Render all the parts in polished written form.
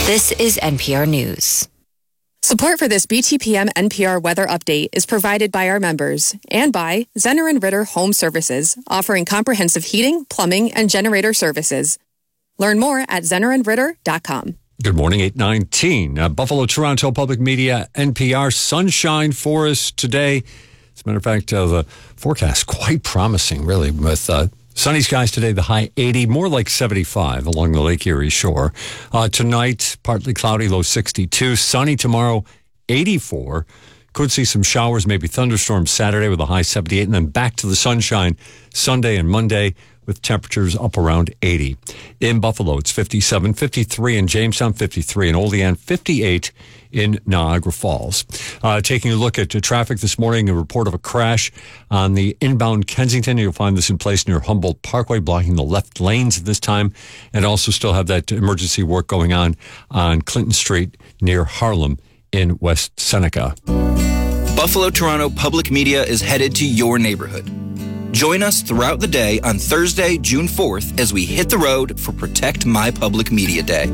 This is NPR News. Support for this BTPM NPR weather update is provided by our members and by Zenner & Ritter Home Services, offering comprehensive heating, plumbing, and generator services. Learn more at zennerandritter.com. Good morning, 8:19. Buffalo, Toronto Public Media, NPR. Sunshine for us today. As a matter of fact, the forecast quite promising, really, with sunny skies today, the high 80, more like 75 along the Lake Erie shore. Tonight, partly cloudy, low 62. Sunny tomorrow, 84. Could see some showers, maybe thunderstorms Saturday with a high 78. And then back to the sunshine Sunday and Monday with temperatures up around 80. In Buffalo, it's 57, 53 in Jamestown, 53 in Olean, 58 in Niagara Falls. Taking a look at traffic this morning, a report of a crash on the inbound Kensington. You'll find this in place near Humboldt Parkway, blocking the left lanes at this time, and also still have that emergency work going on Clinton Street near Harlem in West Seneca. Buffalo, Toronto Public Media is headed to your neighborhood. Join us throughout the day on Thursday, June 4th, as we hit the road for Protect My Public Media Day.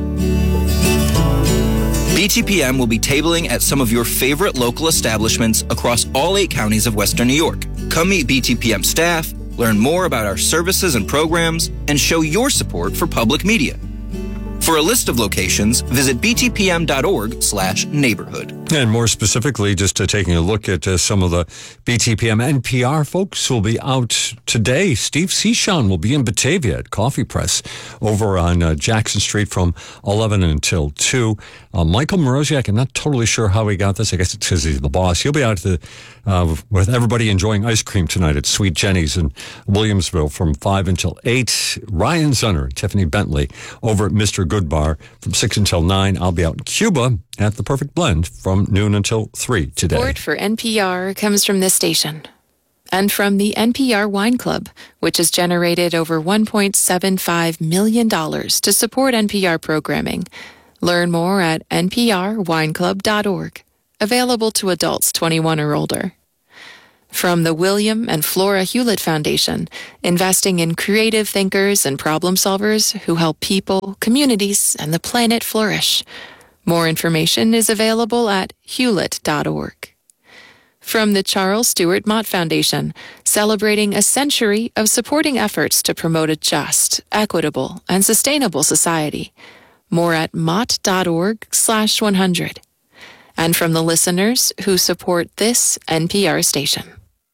BTPM will be tabling at some of your favorite local establishments across all 8 counties of Western New York. Come meet BTPM staff, learn more about our services and programs, and show your support for public media. For a list of locations, visit btpm.org/neighborhood. And more specifically, just taking a look at some of the BTPM NPR folks who will be out today. Steve Cichon will be in Batavia at Coffee Press over on Jackson Street from 11 until 2. Michael Moroziak, I'm not totally sure how he got this. I guess it's because he's the boss. He'll be out with everybody enjoying ice cream tonight at Sweet Jenny's in Williamsville from 5 until 8. Ryan Zunner and Tiffany Bentley over at Mr. Good Bar from 6 until 9. I'll be out in Cuba at the Perfect Blend from noon until 3 today. Support for NPR comes from this station and from the NPR Wine Club, which has generated over $1.75 million to support NPR programming. Learn more at nprwineclub.org. Available to adults 21 or older. From the William and Flora Hewlett Foundation, investing in creative thinkers and problem solvers who help people, communities, and the planet flourish. More information is available at hewlett.org. From the Charles Stewart Mott Foundation, celebrating a century of supporting efforts to promote a just, equitable, and sustainable society. More at mott.org/100. And from the listeners who support this NPR station.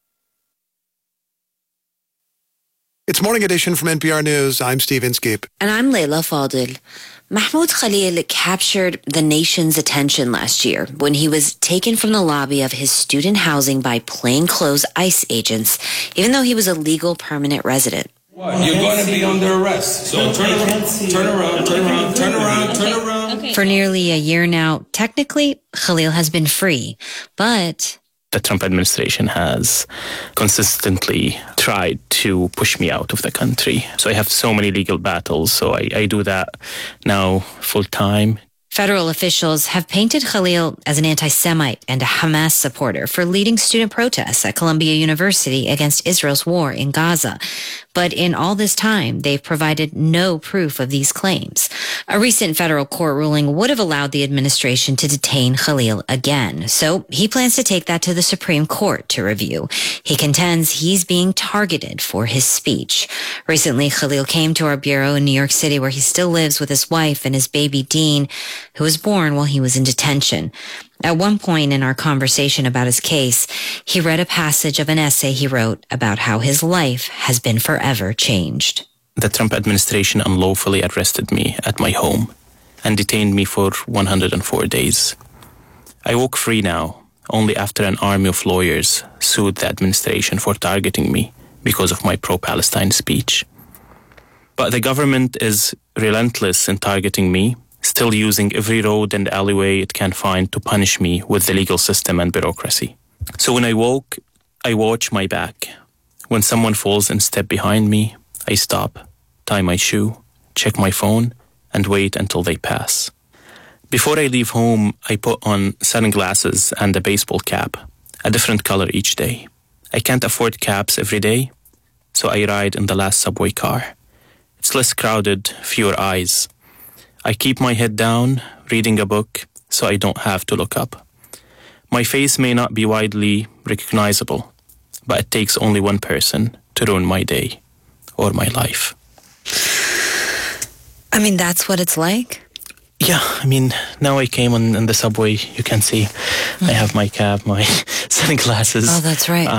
It's Morning Edition from NPR News. I'm Steve Inskeep. And I'm Leila Fadil. Mahmoud Khalil captured the nation's attention last year when he was taken from the lobby of his student housing by plainclothes ICE agents, even though he was a legal permanent resident. What? You're going to be under arrest. So turn around. Okay. For nearly a year now, technically, Khalil has been free, but the Trump administration has consistently tried to push me out of the country. So I have so many legal battles. So I do that now full time. Federal officials have painted Khalil as an anti-Semite and a Hamas supporter for leading student protests at Columbia University against Israel's war in Gaza. But in all this time, they've provided no proof of these claims. A recent federal court ruling would have allowed the administration to detain Khalil again. So he plans to take that to the Supreme Court to review. He contends he's being targeted for his speech. Recently, Khalil came to our bureau in New York City, where he still lives with his wife and his baby Dean, who was born while he was in detention. At one point in our conversation about his case, he read a passage of an essay he wrote about how his life has been forever changed. The Trump administration unlawfully arrested me at my home and detained me for 104 days. I walk free now, only after an army of lawyers sued the administration for targeting me because of my pro-Palestine speech. But the government is relentless in targeting me, still using every road and alleyway it can find to punish me with the legal system and bureaucracy. So when I walk, I watch my back. When someone falls and step behind me, I stop, tie my shoe, check my phone, and wait until they pass. Before I leave home, I put on sunglasses and a baseball cap, a different color each day. I can't afford caps every day, so I ride in the last subway car. It's less crowded, fewer eyes. I keep my head down, reading a book, so I don't have to look up. My face may not be widely recognizable, but it takes only one person to ruin my day or my life. I mean, that's what it's like? Yeah, I mean, now I came on the subway, you can see I have my cap, my sunglasses. Oh, that's right.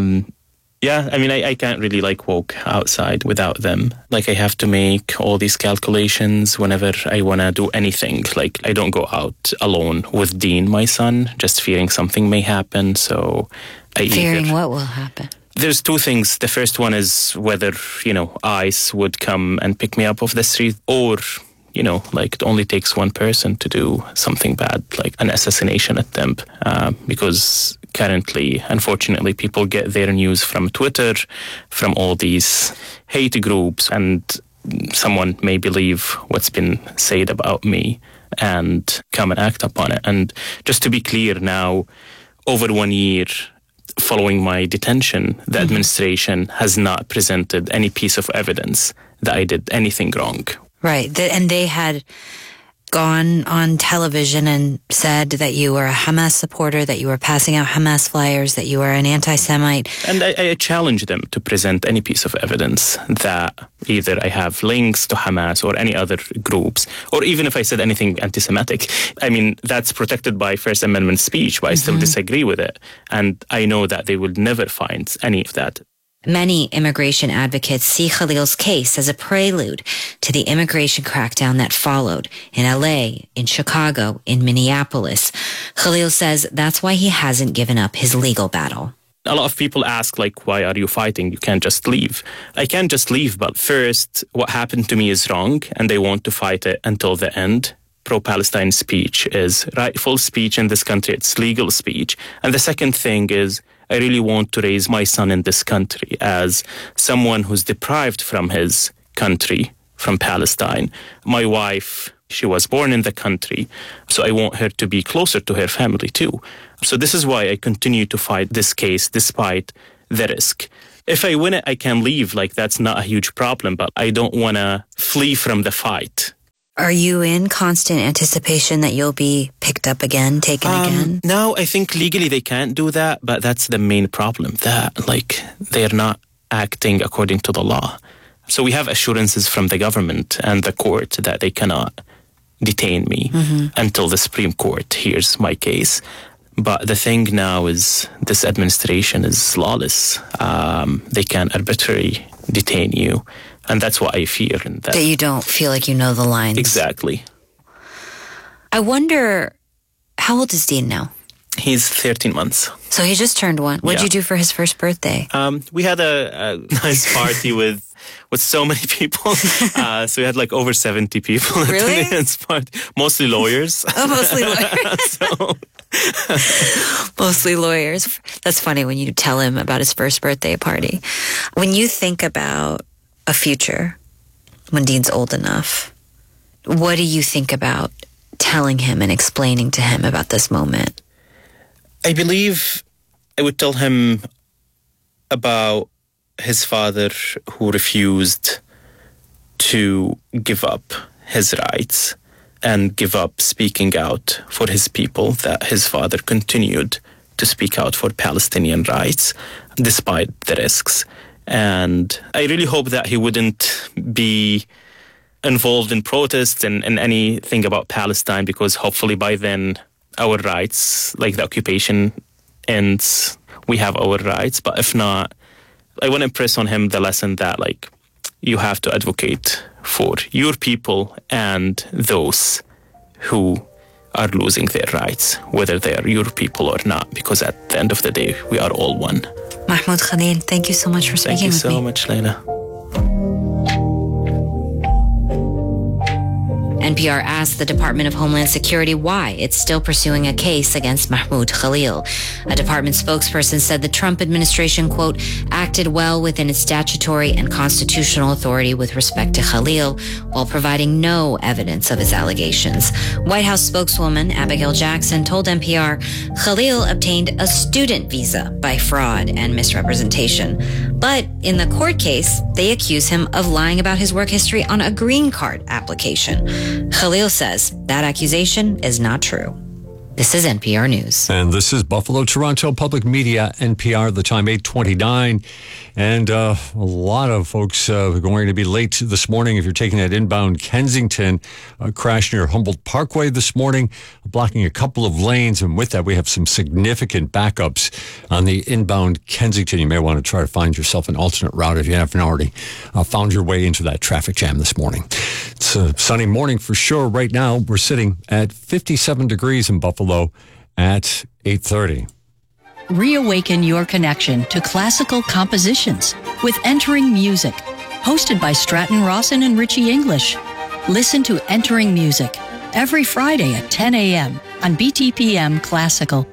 Yeah, I mean, I can't really walk outside without them. I have to make all these calculations whenever I want to do anything. I don't go out alone with Dean, my son, just fearing something may happen. So Fearing what will happen? There's two things. The first one is whether, ICE would come and pick me up off the street, or, it only takes one person to do something bad, like an assassination attempt. Because currently, unfortunately, people get their news from Twitter, from all these hate groups, and someone may believe what's been said about me and come and act upon it. And just to be clear now, over 1 year following my detention, the administration has not presented any piece of evidence that I did anything wrong. Right. And they had gone on television and said that you were a Hamas supporter, that you were passing out Hamas flyers, that you were an anti-Semite. And I challenge them to present any piece of evidence that either I have links to Hamas or any other groups, or even if I said anything anti-Semitic. I mean, that's protected by First Amendment speech, but I still disagree with it. And I know that they will never find any of that. Many immigration advocates see Khalil's case as a prelude to the immigration crackdown that followed in LA, in Chicago, in Minneapolis. Khalil says that's why he hasn't given up his legal battle. A lot of people ask, why are you fighting? You can't just leave. I can't just leave, but first, what happened to me is wrong, and I want to fight it until the end. Pro-Palestine speech is rightful speech in this country. It's legal speech. And the second thing is, I really want to raise my son in this country as someone who's deprived from his country, from Palestine. My wife, she was born in the country, so I want her to be closer to her family too. So this is why I continue to fight this case despite the risk. If I win it, I can leave. That's not a huge problem, but I don't want to flee from the fight. Are you in constant anticipation that you'll be picked up again, taken again? No, I think legally they can't do that, but that's the main problem, that they're not acting according to the law. So we have assurances from the government and the court that they cannot detain me until the Supreme Court hears my case. But the thing now is this administration is lawless. They can arbitrarily detain you. And that's what I fear. That you don't feel like you know the lines. Exactly. I wonder, how old is Dean now? He's 13 months. So he just turned 1. What did you do for his first birthday? We had a nice party with so many people. So we had over 70 people. Really? At the party. Mostly lawyers. Oh, mostly lawyers. Mostly lawyers. That's funny when you tell him about his first birthday party. When you think about a future, when Dean's old enough, what do you think about telling him and explaining to him about this moment? I believe I would tell him about his father who refused to give up his rights and give up speaking out for his people, that his father continued to speak out for Palestinian rights despite the risks. And I really hope that he wouldn't be involved in protests and anything about Palestine, because hopefully by then our rights, the occupation ends, we have our rights. But if not, I want to impress on him the lesson that you have to advocate for your people and those who are losing their rights, whether they are your people or not, because at the end of the day, we are all one. Mahmoud Khalil, thank you so much for speaking with me. Thank you so much, Layla. NPR asked the Department of Homeland Security why it's still pursuing a case against Mahmoud Khalil. A department spokesperson said the Trump administration, quote, acted well within its statutory and constitutional authority with respect to Khalil while providing no evidence of his allegations. White House spokeswoman Abigail Jackson told NPR Khalil obtained a student visa by fraud and misrepresentation. But in the court case, they accuse him of lying about his work history on a green card application. Khalil says that accusation is not true. This is NPR News. And this is Buffalo Toronto Public Media, NPR, the time 8:29. And a lot of folks are going to be late this morning if you're taking that inbound Kensington. Crash near Humboldt Parkway this morning, blocking a couple of lanes. And with that, we have some significant backups on the inbound Kensington. You may want to try to find yourself an alternate route if you haven't already found your way into that traffic jam this morning. It's a sunny morning for sure. Right now, we're sitting at 57 degrees in Buffalo at 8:30. Reawaken your connection to classical compositions with Entering Music, hosted by Stratton Rawson and Richie English. Listen to Entering Music every Friday at 10 a.m. on BTPM Classical.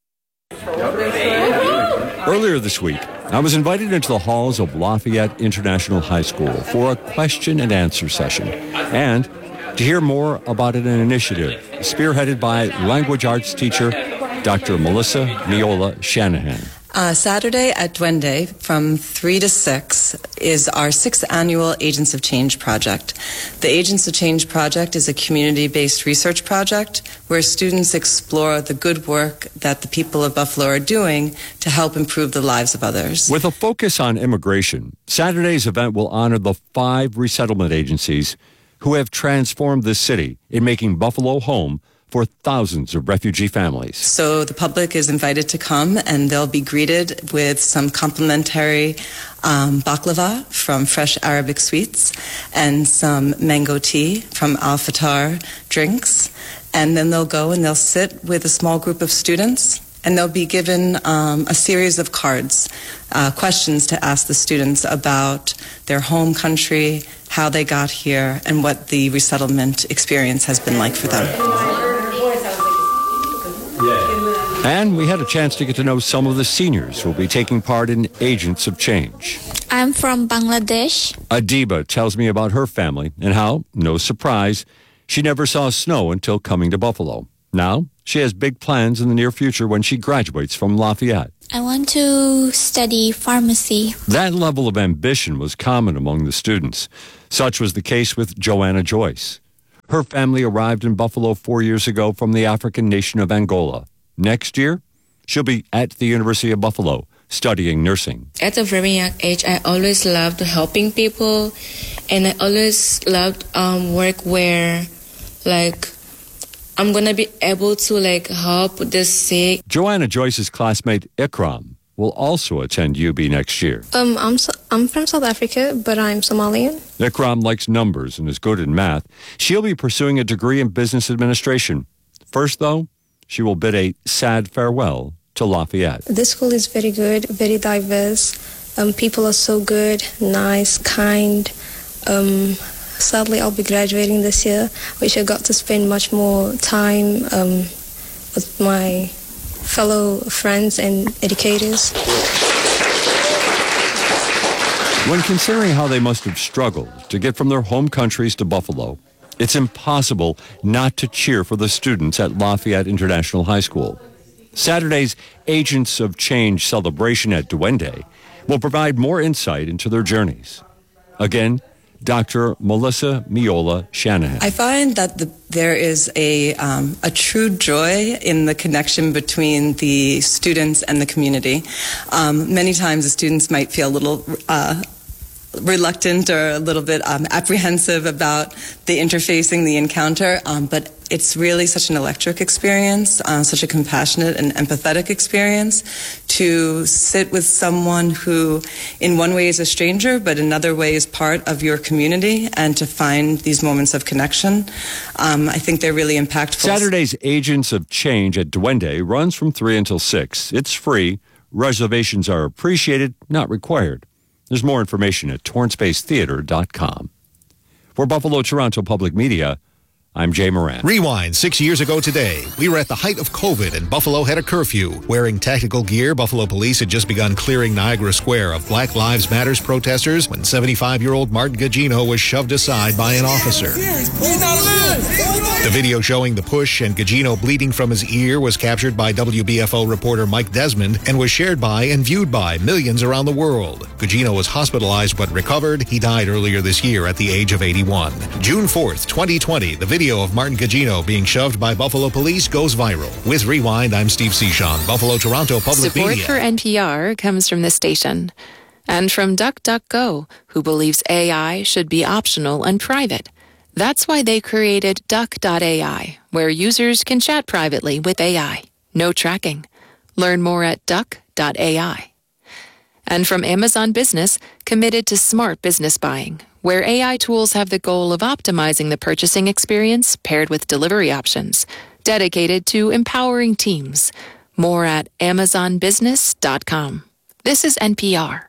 Earlier this week, I was invited into the halls of Lafayette International High School for a question and answer session and to hear more about an initiative spearheaded by language arts teacher Dr. Melissa Miola Shanahan. Saturday at Duende from 3 to 6 is our 6th annual Agents of Change project. The Agents of Change project is a community-based research project where students explore the good work that the people of Buffalo are doing to help improve the lives of others. With a focus on immigration, Saturday's event will honor the 5 resettlement agencies who have transformed this city in making Buffalo home for thousands of refugee families. So the public is invited to come and they'll be greeted with some complimentary baklava from Fresh Arabic Sweets and some mango tea from Al Fatar Drinks. And then they'll go and they'll sit with a small group of students and they'll be given a series of cards, questions to ask the students about their home country, how they got here, and what the resettlement experience has been like for them. And we had a chance to get to know some of the seniors who will be taking part in Agents of Change. I'm from Bangladesh. Adiba tells me about her family and how, no surprise, she never saw snow until coming to Buffalo. Now, she has big plans in the near future when she graduates from Lafayette. I want to study pharmacy. That level of ambition was common among the students. Such was the case with Joanna Joyce. Her family arrived in Buffalo 4 years ago from the African nation of Angola. Next year, she'll be at the University of Buffalo studying nursing. At a very young age, I always loved helping people, and I always loved work where, I'm going to be able to, help the sick. Joanna Joyce's classmate, Ikram, will also attend UB next year. I'm from South Africa, but I'm Somalian. Ikram likes numbers and is good in math. She'll be pursuing a degree in business administration. First, though, she will bid a sad farewell to Lafayette. This school is very good, very diverse. People are so good, nice, kind. Sadly, I'll be graduating this year, which I got to spend much more time with my fellow friends and educators. When considering how they must have struggled to get from their home countries to Buffalo, it's impossible not to cheer for the students at Lafayette International High School. Saturday's Agents of Change celebration at Duende will provide more insight into their journeys. Again, Dr. Melissa Miola Shanahan. I find that there is a true joy in the connection between the students and the community. Many times the students might feel a little reluctant or a little bit apprehensive about the interfacing, the encounter, but it's really such an electric experience, such a compassionate and empathetic experience to sit with someone who in one way is a stranger, but in another way is part of your community, and to find these moments of connection. I think they're really impactful. Saturday's Agents of Change at Duende runs from 3 until 6. It's free. Reservations are appreciated, not required. There's more information at torrancebasetheater.com. For Buffalo Toronto Public Media, I'm Jay Moran. Rewind 6 years ago today. We were at the height of COVID and Buffalo had a curfew. Wearing tactical gear, Buffalo police had just begun clearing Niagara Square of Black Lives Matters protesters when 75-year-old Martin Gugino was shoved aside by an officer. The video showing the push and Gugino bleeding from his ear was captured by WBFO reporter Mike Desmond and was shared by and viewed by millions around the world. Gugino was hospitalized but recovered. He died earlier this year at the age of 81. June 4th, 2020, the video of Martin Gugino being shoved by Buffalo police goes viral. With Rewind, I'm Steve Cichon, Buffalo, Toronto Public Media. Support for NPR comes from the station and from DuckDuckGo, who believes AI should be optional and private. That's why they created Duck.ai, where users can chat privately with AI. No tracking. Learn more at Duck.ai. And from Amazon Business, committed to smart business buying, where AI tools have the goal of optimizing the purchasing experience paired with delivery options, dedicated to empowering teams. More at AmazonBusiness.com. This is NPR.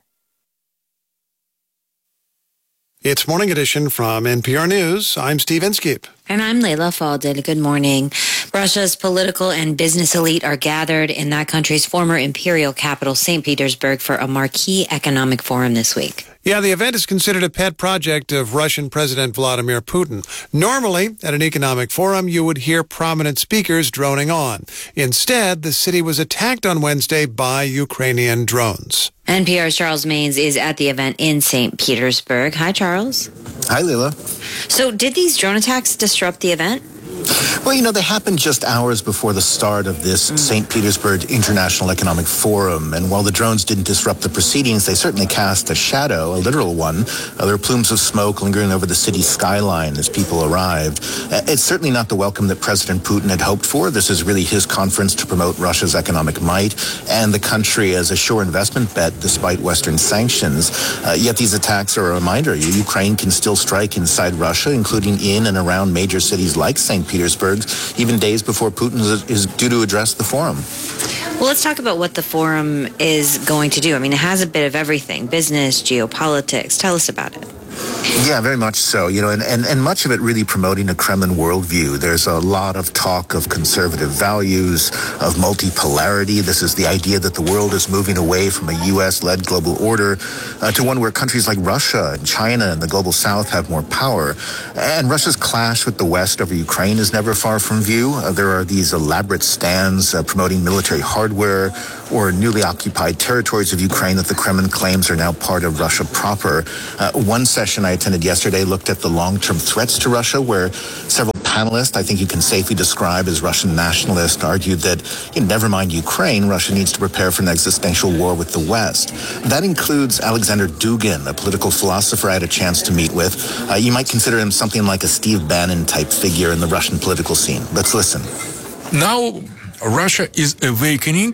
It's Morning Edition from NPR News. I'm Steve Inskeep. And I'm Leila Fadel. Good morning. Russia's political and business elite are gathered in that country's former imperial capital, St. Petersburg, for a marquee economic forum this week. Yeah, the event is considered a pet project of Russian President Vladimir Putin. Normally, at an economic forum, you would hear prominent speakers droning on. Instead, the city was attacked on Wednesday by Ukrainian drones. NPR's Charles Maynes is at the event in St. Petersburg. Hi, Charles. Hi, Leila. So did these drone attacks disrupt the event? Well, you know, they happened just hours before the start of this St. Petersburg International Economic Forum. And while the drones didn't disrupt the proceedings, they certainly cast a shadow, a literal one. There were plumes of smoke lingering over the city's skyline as people arrived. It's certainly not the welcome that President Putin had hoped for. This is really his conference to promote Russia's economic might and the country as a sure investment bet despite Western sanctions. Yet these attacks are a reminder. Ukraine can still strike inside Russia, including in and around major cities like St. Petersburg, even days before Putin is due to address the forum. Well, let's talk about what the forum is going to do. I mean, it has a bit of everything: business, geopolitics. Tell us about it. Yeah, very much so. You know, and much of it really promoting a Kremlin worldview. There's a lot of talk of conservative values, of multipolarity. This is the idea that the world is moving away from a U.S.-led global order to one where countries like Russia and China and the global South have more power. And Russia's clash with the West over Ukraine is never far from view. There are these elaborate stands promoting military hardware or newly occupied territories of Ukraine that the Kremlin claims are now part of Russia proper. One session I attended yesterday looked at the long-term threats to Russia, where several panelists, I think you can safely describe as Russian nationalists, argued that, never mind Ukraine, Russia needs to prepare for an existential war with the West. That includes Alexander Dugin, a political philosopher I had a chance to meet with. You might consider him something like a Steve Bannon-type figure in the Russian political scene. Let's listen. Now, Russia is awakening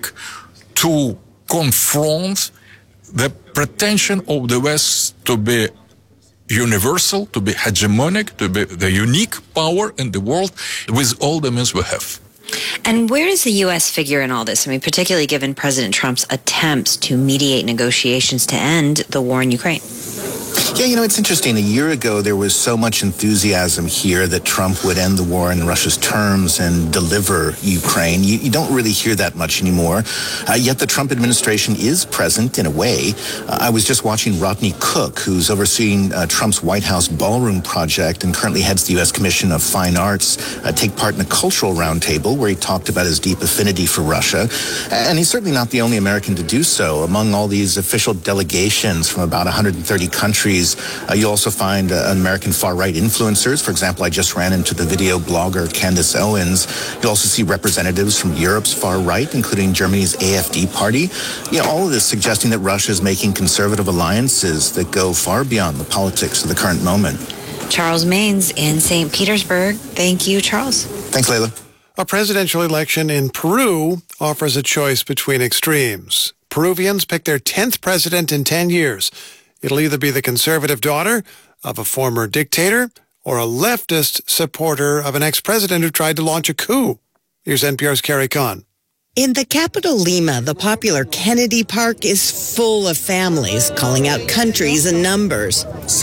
to confront the pretension of the West to be universal, to be hegemonic, to be the unique power in the world with all the means we have. And where does the U.S. figure in all this? I mean, particularly given President Trump's attempts to mediate negotiations to end the war in Ukraine. Yeah, it's interesting. A year ago, there was so much enthusiasm here that Trump would end the war in Russia's terms and deliver Ukraine. You don't really hear that much anymore. Yet the Trump administration is present in a way. I was just watching Rodney Cook, who's overseeing Trump's White House ballroom project and currently heads the U.S. Commission of Fine Arts, take part in a cultural roundtable where he talked about his deep affinity for Russia. And he's certainly not the only American to do so. Among all these official delegations from about 130 countries, you also find American far-right influencers. For example, I just ran into the video blogger Candace Owens. You also see representatives from Europe's far-right, including Germany's AfD party. All of this suggesting that Russia is making conservative alliances that go far beyond the politics of the current moment. Charles Maynes in St. Petersburg. Thank you, Charles. Thanks, Leila. A presidential election in Peru offers a choice between extremes. Peruvians pick their 10th president in 10 years. It'll either be the conservative daughter of a former dictator or a leftist supporter of an ex-president who tried to launch a coup. Here's NPR's Carrie Kahn. In the capital, Lima, the popular Kennedy Park is full of families calling out countries and numbers.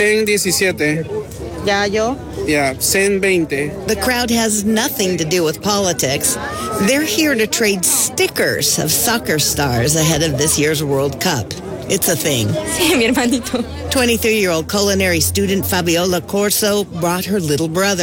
117. Ya yo? Yeah, 120. The crowd has nothing to do with politics. They're here to trade stickers of soccer stars ahead of this year's World Cup. It's a thing. Sí, mi hermanito. 23-year-old culinary student Fabiola Corso brought her little brother.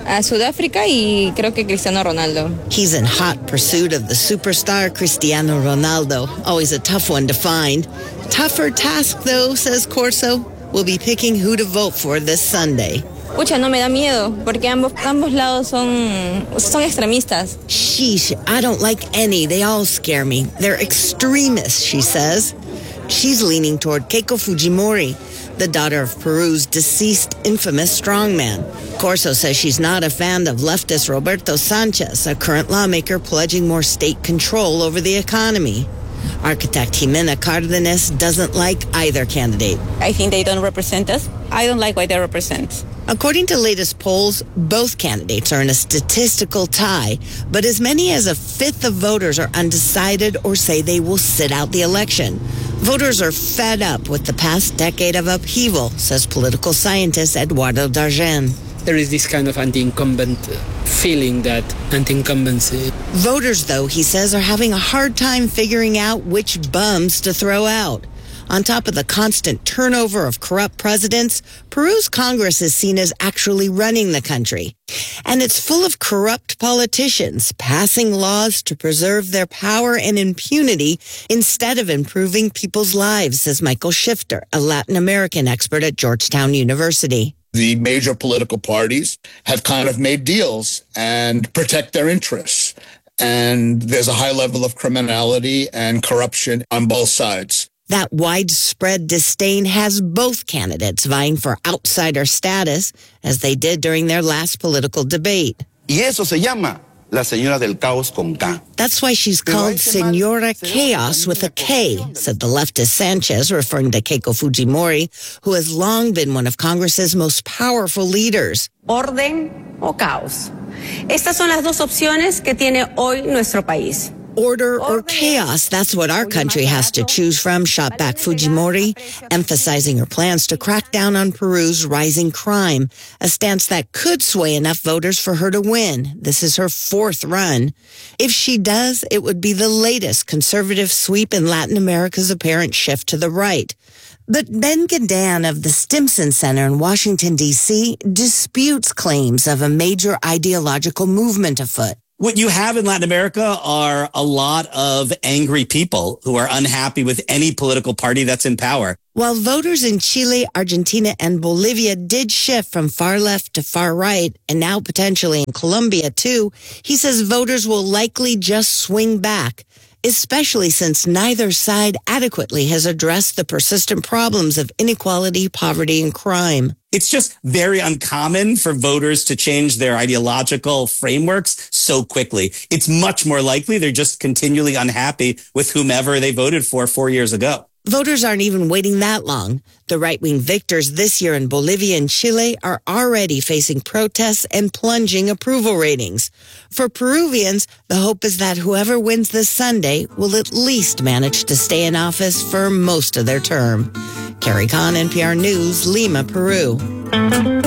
a Sudáfrica y creo que Cristiano Ronaldo. He's in hot pursuit of the superstar Cristiano Ronaldo. Always a tough one to find. Tougher task, though, says Corso. We'll be picking who to vote for this Sunday. Pucha, no me da miedo, porque ambos lados son extremistas. Sheesh, I don't like any. They all scare me. They're extremists, she says. She's leaning toward Keiko Fujimori, the daughter of Peru's deceased infamous strongman. Corso says she's not a fan of leftist Roberto Sanchez, a current lawmaker pledging more state control over the economy. Architect Jimena Cardenas doesn't like either candidate. I think they don't represent us. I don't like what they represent. According to latest polls, both candidates are in a statistical tie, but as many as a fifth of voters are undecided or say they will sit out the election. Voters are fed up with the past decade of upheaval, says political scientist Eduardo Dargen. There is this kind of anti-incumbent feeling that anti-incumbency. Voters, though, he says, are having a hard time figuring out which bums to throw out. On top of the constant turnover of corrupt presidents, Peru's Congress is seen as actually running the country. And it's full of corrupt politicians passing laws to preserve their power and impunity instead of improving people's lives, says Michael Shifter, a Latin American expert at Georgetown University. The major political parties have kind of made deals and protect their interests. And there's a high level of criminality and corruption on both sides. That widespread disdain has both candidates vying for outsider status, as they did during their last political debate. Y eso se llama la señora del caos con K. That's why she's called Señora Chaos with a K, said the leftist Sanchez, referring to Keiko Fujimori, who has long been one of Congress's most powerful leaders. Orden o caos. Estas son las dos opciones que tiene hoy nuestro país. Order or chaos, that's what our country has to choose from, shot back Fujimori, emphasizing her plans to crack down on Peru's rising crime, a stance that could sway enough voters for her to win. This is her fourth run. If she does, it would be the latest conservative sweep in Latin America's apparent shift to the right. But Ben Gadan of the Stimson Center in Washington, D.C., disputes claims of a major ideological movement afoot. What you have in Latin America are a lot of angry people who are unhappy with any political party that's in power. While voters in Chile, Argentina, and Bolivia did shift from far left to far right, and now potentially in Colombia too, he says voters will likely just swing back, especially since neither side adequately has addressed the persistent problems of inequality, poverty, and crime. It's just very uncommon for voters to change their ideological frameworks so quickly. It's much more likely they're just continually unhappy with whomever they voted for 4 years ago. Voters aren't even waiting that long. The right-wing victors this year in Bolivia and Chile are already facing protests and plunging approval ratings. For Peruvians, the hope is that whoever wins this Sunday will at least manage to stay in office for most of their term. Carrie Kahn, NPR News, Lima, Peru.